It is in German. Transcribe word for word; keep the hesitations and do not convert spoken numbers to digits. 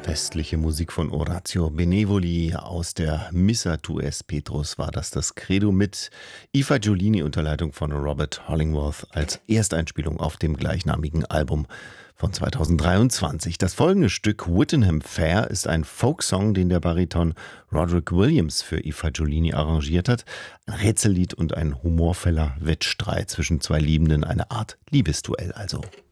Festliche Musik von Orazio Benevoli aus der Missa tu es Petrus war das das Credo mit I Fagiolini unter Leitung von Robert Hollingworth als Ersteinspielung auf dem gleichnamigen Album von zweitausenddreiundzwanzig. Das folgende Stück Whittenham Fair ist ein Folksong, den der Bariton Roderick Williams für I Fagiolini arrangiert hat. Ein Rätsellied und ein humorvoller Wettstreit zwischen zwei Liebenden, eine Art Liebesduell also.